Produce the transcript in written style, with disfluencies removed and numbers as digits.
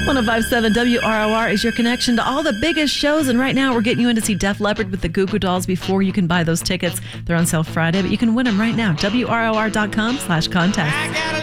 105.7 WROR is your connection to all the biggest shows. And right now, we're getting you in to see Def Leppard with the Goo Goo Dolls before you can buy those tickets. They're on sale Friday, but you can win them right now. WROR.com/contact.